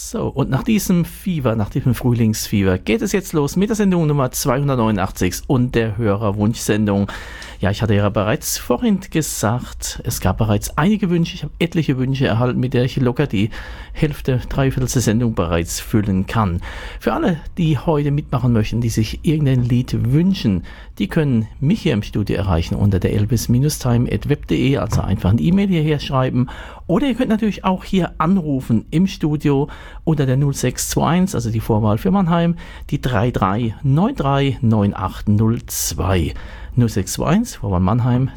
So, und nach diesem Fieber, nach diesem Frühlingsfieber, geht es jetzt los mit der Sendung Nummer 289 und der Hörerwunschsendung. Ja, ich hatte ja bereits vorhin gesagt, es gab bereits einige Wünsche. Ich habe etliche Wünsche erhalten, mit der ich locker die Hälfte, Dreiviertel der Sendung bereits füllen kann. Für alle, die heute mitmachen möchten, die sich irgendein Lied wünschen, die können mich hier im Studio erreichen unter der elvis-time@web.de, also einfach eine E-Mail hierher schreiben. Oder ihr könnt natürlich auch hier anrufen im Studio unter der 0621, also die Vorwahl für Mannheim, die 33939802. 061, Vorwahl Mannheim,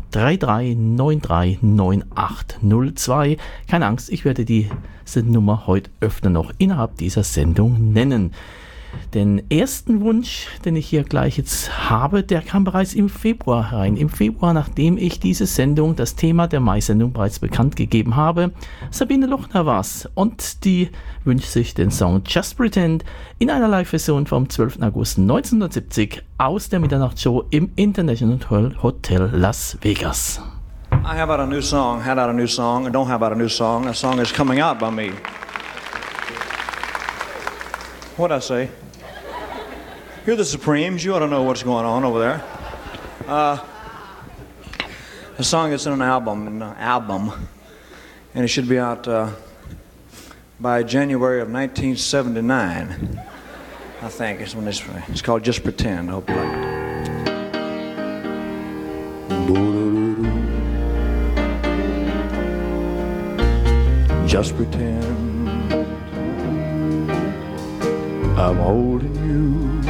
33939802. Keine Angst, ich werde diese Nummer heute öfter noch innerhalb dieser Sendung nennen. Den ersten Wunsch, den ich hier gleich jetzt habe, der kam bereits im Februar herein. Im Februar, nachdem ich diese Sendung, das Thema der Mai-Sendung bereits bekannt gegeben habe. Sabine Lochner war's und die wünscht sich den Song Just Pretend in einer Live-Version vom 12. August 1970 aus der Mitternachtshow im International Hotel Las Vegas. I have out a new song, had out a new song, and don't have out a new song. That song is coming out by me. What'd I say? You're the Supremes. You ought to know what's going on over there. The song is in an album, and it should be out by January of 1979. I think it's when it's called Just Pretend. I hope you like it. Just pretend I'm holding you.